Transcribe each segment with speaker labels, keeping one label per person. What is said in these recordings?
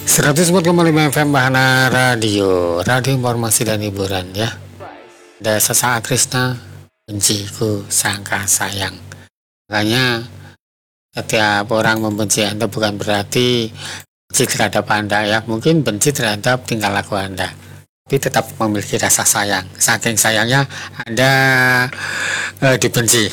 Speaker 1: 104,5 FM Bahana Radio, radio informasi dan hiburan ya. Ada sesaat Krishna, benciku sangka sayang. Makanya setiap orang membenci Anda bukan berarti benci terhadap Anda ya. Mungkin benci terhadap tingkah laku Anda, tapi tetap memiliki rasa sayang. Saking sayangnya Anda dibenci.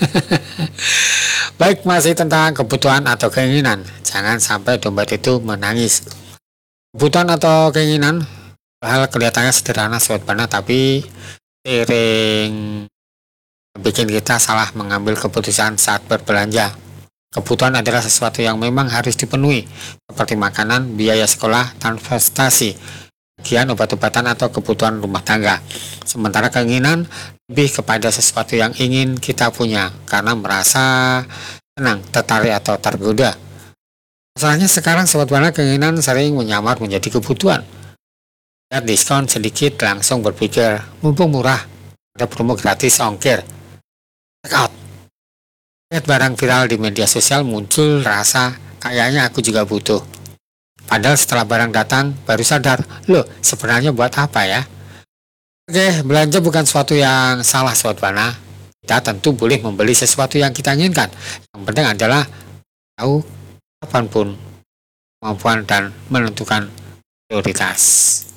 Speaker 1: Baik, masih tentang kebutuhan atau keinginan. Jangan sampai dompet itu menangis. Kebutuhan atau keinginan hal kelihatannya sederhana sobat Bana, tapi sering bikin kita salah mengambil keputusan saat berbelanja. Kebutuhan adalah sesuatu yang memang harus dipenuhi, seperti makanan, biaya sekolah, transportasi, bagian obat-obatan atau kebutuhan rumah tangga. Sementara keinginan lebih kepada sesuatu yang ingin kita punya karena merasa senang, tertarik atau tergoda. Masalahnya sekarang sobat Bana, keinginan sering menyamar menjadi kebutuhan. Lihat diskon sedikit langsung berpikir, mumpung murah, ada promo gratis ongkir, check out. Lihat barang viral di media sosial, muncul rasa kayaknya aku juga butuh. Padahal setelah barang datang baru sadar, loh sebenarnya buat apa ya? Oke, belanja bukan sesuatu yang salah sobat Bana. Kita tentu boleh membeli sesuatu yang kita inginkan. Yang penting adalah tahu kapanpun kemampuan dan menentukan prioritas.